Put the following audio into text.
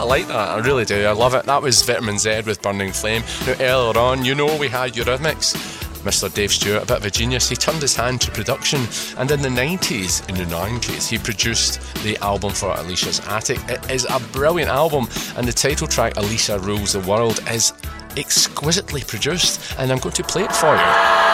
like that, I really do. I love it. That was Vitamin Z with Burning Flame. Now, earlier on, we had Eurythmics. Mr. Dave Stewart, a bit of a genius, he turned his hand to production, and in the 90s, he produced the album for Alicia's Attic. It is a brilliant album, and the title track, Alicia Rules the World, is exquisitely produced, and I'm going to play it for you.